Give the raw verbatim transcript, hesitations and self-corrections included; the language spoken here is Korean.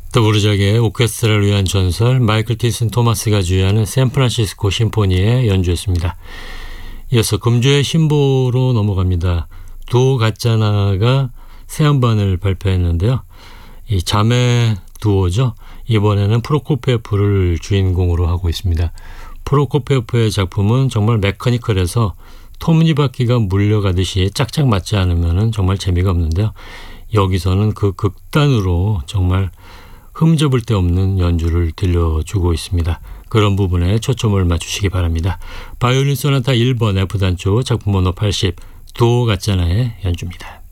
더부르작의 오케스트라를 위한 전설 마이클 틴슨 토마스가 주연하는 샌프란시스코 심포니에 연주했습니다. 이어서 금주의 신보로 넘어갑니다. 두오 갓자나가 새 음반을 발표했는데요. 이 자매 두오죠. 이번에는 프로코피에프를 주인공으로 하고 있습니다. 프로코피에프의 작품은 정말 메커니컬해서 톱니바퀴가 물려가듯이 짝짝 맞지 않으면 정말 재미가 없는데요. 여기서는 그 극단으로 정말 흠잡을 데 없는 연주를 들려주고 있습니다. 그런 부분에 초점을 맞추시기 바랍니다. 바이올린 소나타 일 번 F단조 작품 번호 팔십 두오 갓자나의 연주입니다.